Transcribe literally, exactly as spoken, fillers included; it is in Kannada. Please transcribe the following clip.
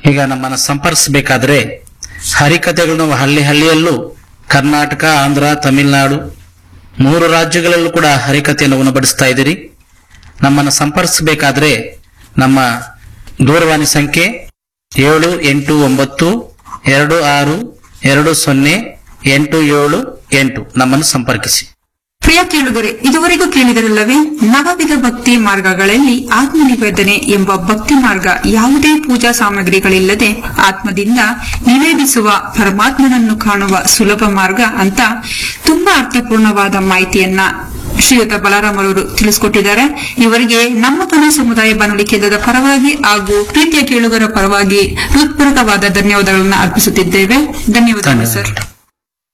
ಈಗ ನಮ್ಮನ್ನು ಸಂಪರ್ಕಿಸಬೇಕಾದ್ರೆ ಹರಿಕಥೆಗಳನ್ನು ಹಳ್ಳಿ ಹಳ್ಳಿಯಲ್ಲೂ ಕರ್ನಾಟಕ, ಆಂಧ್ರ, ತಮಿಳುನಾಡು ಮೂರು ರಾಜ್ಯಗಳಲ್ಲೂ ಕೂಡ ಹರಿಕಥೆಯನ್ನು ಉಣಬಡಿಸ್ತಾ ಇದ್ದೀರಿ. ನಮ್ಮನ್ನು ಸಂಪರ್ಕಿಸಬೇಕಾದ್ರೆ ನಮ್ಮ ದೂರವಾಣಿ ಸಂಖ್ಯೆ ಏಳು ಎಂಟು ಒಂಬತ್ತು ಎರಡು ಆರು ಎರಡು ಸೊನ್ನೆ ಎಂಟು ಏಳು ಎಂಟು ನಮ್ಮನ್ನು ಸಂಪರ್ಕಿಸಿ. ಪ್ರಿಯ ಕೇಳುಗರೆ, ಇದುವರೆಗೂ ಕೇಳಿದರಲ್ಲವೇ ನವವಿಧ ಭಕ್ತಿ ಮಾರ್ಗಗಳಲ್ಲಿ ಆತ್ಮನಿವೇದನೆ ಎಂಬ ಭಕ್ತಿ ಮಾರ್ಗ ಯಾವುದೇ ಪೂಜಾ ಸಾಮಗ್ರಿಗಳಿಲ್ಲದೆ ಆತ್ಮದಿಂದ ನಿವೇದಿಸುವ ಪರಮಾತ್ಮನನ್ನು ಕಾಣುವ ಸುಲಭ ಮಾರ್ಗ ಅಂತ ತುಂಬಾ ಅರ್ಥಪೂರ್ಣವಾದ ಮಾಹಿತಿಯನ್ನ ಶ್ರೀಯುತ ಬಲರಾಮರವರು ತಿಳಿಸಿಕೊಟ್ಟಿದ್ದಾರೆ. ಇವರಿಗೆ ನಮ್ಮ ಪನ ಸಮುದಾಯ ಬಾನುಲಿ ಕೇಂದ್ರದ ಪರವಾಗಿ ಹಾಗೂ ಪ್ರೀತಿಯ ಕೇಳುಗರ ಪರವಾಗಿ ಹೃತ್ಪೂರ್ವಕವಾದ ಧನ್ಯವಾದಗಳನ್ನು ಅರ್ಪಿಸುತ್ತಿದ್ದೇವೆ. ಧನ್ಯವಾದಗಳು ಸರ್.